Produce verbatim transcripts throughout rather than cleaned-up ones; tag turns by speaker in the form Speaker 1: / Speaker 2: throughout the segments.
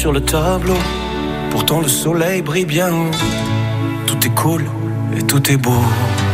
Speaker 1: sur le tableau. Pourtant le soleil brille bien haut. Tout est cool et tout est beau.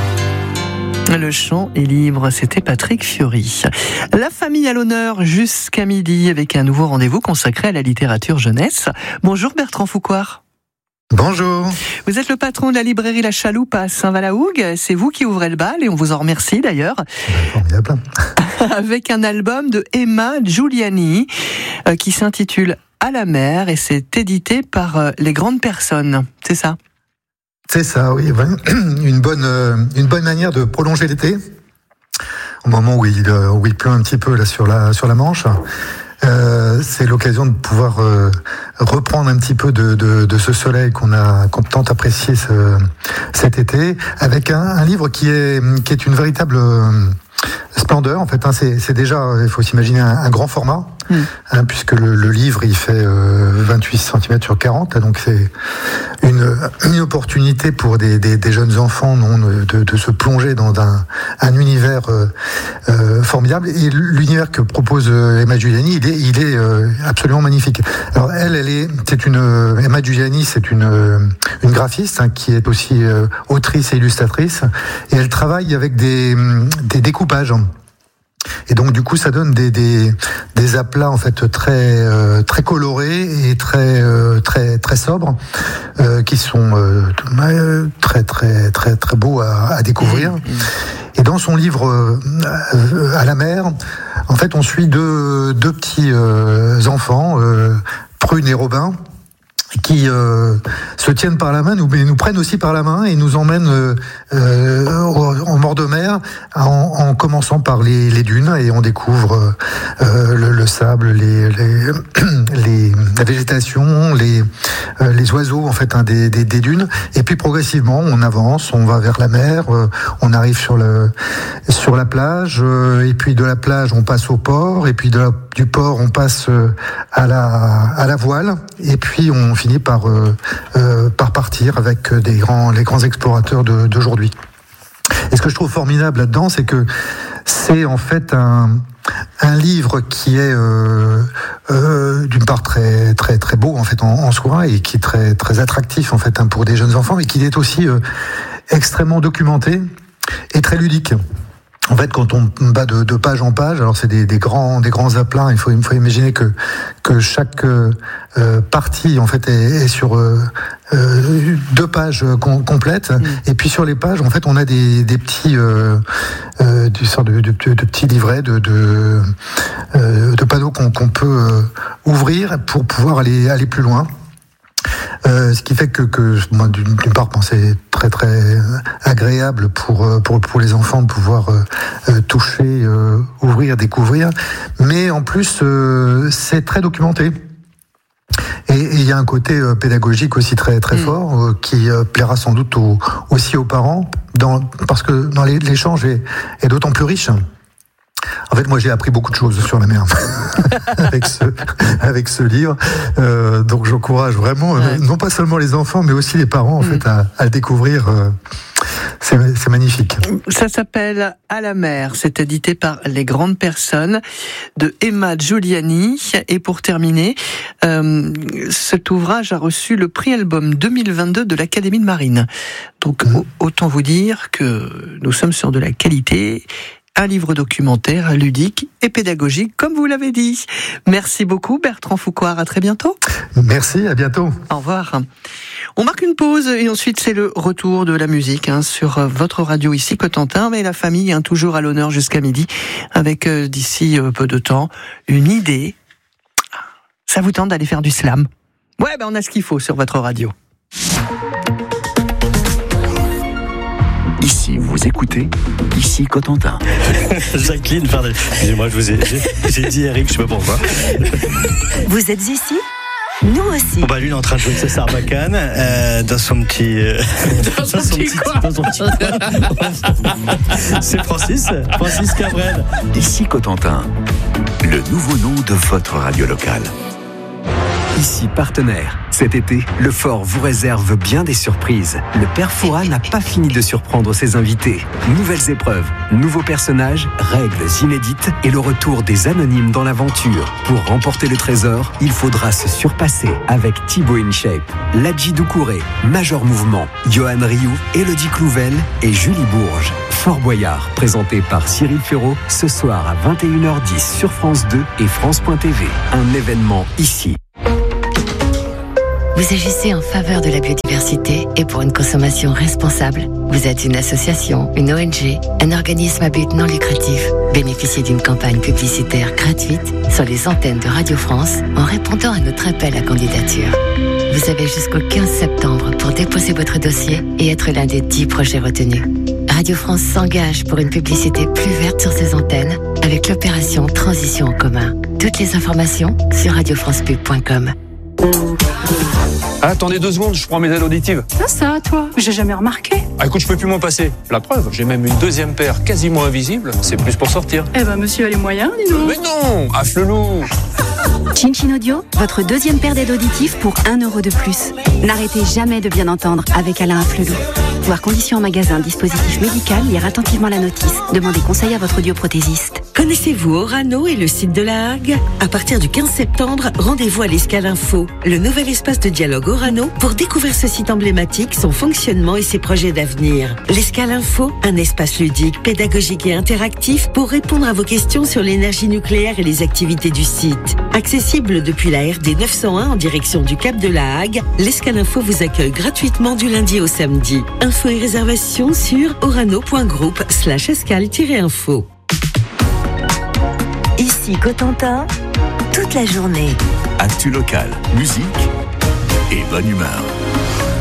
Speaker 2: Le chant est libre, c'était Patrick Fiori. La famille à l'honneur jusqu'à midi avec un nouveau rendez-vous consacré à la littérature jeunesse. Bonjour Bertrand Foucoire.
Speaker 3: Bonjour.
Speaker 2: Vous êtes le patron de la librairie La Chaloupe à Saint-Valahougue. C'est vous qui ouvrez le bal et on vous en remercie d'ailleurs.
Speaker 3: Formidable.
Speaker 2: Avec un album de Emma Giuliani euh, qui s'intitule À la mer et c'est édité par euh, Les Grandes Personnes. C'est ça ?
Speaker 3: C'est ça, oui. Une bonne, euh, une bonne manière de prolonger l'été. Au moment où il, euh, où il pleut un petit peu là sur la, sur la Manche. Euh, c'est l'occasion de pouvoir euh, reprendre un petit peu de, de, de ce soleil qu'on a qu'on tant apprécié ce, cet été, avec un, un livre qui est qui est une véritable euh, splendeur. En fait, hein, c'est, c'est déjà, il faut s'imaginer un, un grand format, mmh. hein, puisque le, le livre il fait euh, vingt-huit centimètres sur quarante, donc c'est une, une opportunité pour des, des, des jeunes enfants non, de, de se plonger dans un, un univers euh, euh, formidable. Et l'univers que propose Emma Giuliani, il est, il est euh, absolument magnifique. Alors elle, elle est, c'est une Emma Giuliani, c'est une une graphiste hein, qui est aussi euh, autrice et illustratrice, et elle travaille avec des des découpages. Et donc du coup ça donne des des des aplats en fait très euh, très colorés et très euh, très très sobres euh, qui sont euh, très très très très beaux à, à découvrir. Et dans son livre euh, À la mer, en fait on suit deux deux petits euh, enfants, euh, Prune et Robin, qui euh, se tiennent par la main, nous, mais nous prennent aussi par la main et nous emmènent euh, euh, en bord de mer, en, en commençant par les, les dunes, et on découvre euh, le, le sable, les, les, les, la végétation, les, euh, les oiseaux en fait hein, des, des, des dunes, et puis progressivement on avance, on va vers la mer, euh, on arrive sur le sur la plage, euh, et puis de la plage on passe au port, et puis de la, du port on passe à la à la voile, et puis on finit par euh, euh, par partir avec des grands les grands explorateurs de, d'aujourd'hui. Et ce que je trouve formidable là-dedans, c'est que c'est en fait un un livre qui est euh, euh, d'une part très très très beau en fait en, en soi, et qui est très très attractif en fait hein, pour des jeunes enfants, mais qui est aussi euh, extrêmement documenté et très ludique. En fait, quand on va de, de page en page, alors c'est des, des grands, des grands aplats. Il faut, il faut imaginer que que chaque euh, partie en fait est, est sur euh, euh, deux pages com- complètes. Mmh. Et puis sur les pages, en fait, on a des, des petits, euh, euh, des sortes de, de, de, de petits livrets, de de, euh, de panneaux qu'on, qu'on peut euh, ouvrir pour pouvoir aller aller plus loin. Euh, ce qui fait que, que moi, d'une, d'une part, bon, c'est très très agréable pour pour pour les enfants de pouvoir euh, toucher, euh, ouvrir, découvrir, mais en plus euh, c'est très documenté. Et il y a un côté euh, pédagogique aussi très très mmh. fort euh, qui euh, plaira sans doute aux, aussi aux parents, dans, parce que dans les, l'échange est, est d'autant plus riche. En fait, moi, j'ai appris beaucoup de choses sur la mer avec ce avec ce livre. Euh, donc, j'encourage vraiment, ouais. euh, non pas seulement les enfants, mais aussi les parents, en mmh. fait, à, à le découvrir. Euh, c'est, c'est magnifique.
Speaker 2: Ça s'appelle À la mer. C'est édité par Les Grandes Personnes de Emma Giuliani. Et pour terminer, euh, cet ouvrage a reçu le prix album deux mille vingt-deux de l'Académie de Marine. Donc, mmh. autant vous dire que nous sommes sur de la qualité. Un livre documentaire, ludique et pédagogique, comme vous l'avez dit. Merci beaucoup, Bertrand Foucoire. À très bientôt.
Speaker 3: Merci, à bientôt.
Speaker 2: Au revoir. On marque une pause et ensuite c'est le retour de la musique hein, sur votre radio ici, Cotentin. Mais la famille, hein, toujours à l'honneur jusqu'à midi, avec euh, d'ici euh, peu de temps, une idée. Ça vous tente d'aller faire du slam ? Ouais, ben on a ce qu'il faut sur votre radio.
Speaker 4: Ici, vous écoutez, ici Cotentin.
Speaker 5: Jacqueline, pardon, excusez-moi, je vous ai, j'ai, j'ai dit Eric, je sais pas pourquoi.
Speaker 6: Vous êtes ici ? Nous aussi.
Speaker 5: Bon bah lui il est en train de jouer de Sarbacane euh, dans son petit euh,
Speaker 2: dans, son dans son petit quoi dans son petit
Speaker 5: C'est Francis Francis Cabrel.
Speaker 4: Ici Cotentin, le nouveau nom de votre radio locale. Ici partenaire. C'est
Speaker 7: Cet été, le fort vous réserve bien des surprises. Le père Fouras n'a pas fini de surprendre ses invités. Nouvelles épreuves, nouveaux personnages, règles inédites et le retour des anonymes dans l'aventure. Pour remporter le trésor, il faudra se surpasser avec Thibaut InShape, Ladji Doucouré, Major Mouvement, Johan Rioux, Élodie Clouvel et Julie Bourges. Fort Boyard, présenté par Cyril Ferraud, ce soir à vingt et une heures dix sur France deux et France point T V. Un événement ici.
Speaker 8: Vous agissez en faveur de la biodiversité et pour une consommation responsable. Vous êtes une association, une O N G, un organisme à but non lucratif. Bénéficiez d'une campagne publicitaire gratuite sur les antennes de Radio France en répondant à notre appel à candidature. Vous avez jusqu'au quinze septembre pour déposer votre dossier et être l'un des dix projets retenus. Radio France s'engage pour une publicité plus verte sur ses antennes avec l'opération Transition en commun. Toutes les informations sur radio france pub point com.
Speaker 9: Ah, attendez deux secondes, je prends mes aides auditives.
Speaker 10: Ça, ça, toi, j'ai jamais remarqué.
Speaker 9: Ah, écoute, je peux plus m'en passer. La preuve, j'ai même une deuxième paire quasiment invisible. C'est plus pour sortir.
Speaker 10: Eh ben, monsieur a les moyens, dis donc.
Speaker 9: Mais non, affle-loup.
Speaker 11: Chin Chin Audio, votre deuxième paire d'aides auditives pour un euro de plus. N'arrêtez jamais de bien entendre avec Alain Afflelou. Voir conditions en magasin, dispositif médical, lire attentivement la notice. Demandez conseil à votre audioprothésiste.
Speaker 12: Connaissez-vous Orano et le site de la Hague ? À partir du quinze septembre, rendez-vous à l'Escale Info, le nouvel espace de dialogue Orano, pour découvrir ce site emblématique, son fonctionnement et ses projets d'avenir. L'Escale Info, un espace ludique, pédagogique et interactif pour répondre à vos questions sur l'énergie nucléaire et les activités du site. Accessible depuis la R D neuf cent un en direction du Cap de la Hague, l'Escale Info vous accueille gratuitement du lundi au samedi. Infos et réservations sur orano.group slash escale-info.
Speaker 6: Ici Cotentin, toute la journée.
Speaker 4: Actu local, musique et bonne humeur.